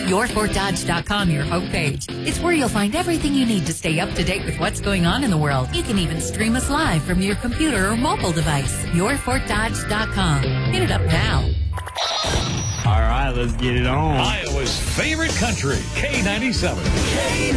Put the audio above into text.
YourFortDodge.com, your homepage. It's where you'll find everything you need to stay up to date with what's going on in the world. You can even stream us live from your computer or mobile device. YourFortDodge.com. Hit it up now. All right, let's get it on. Iowa's favorite country, K97.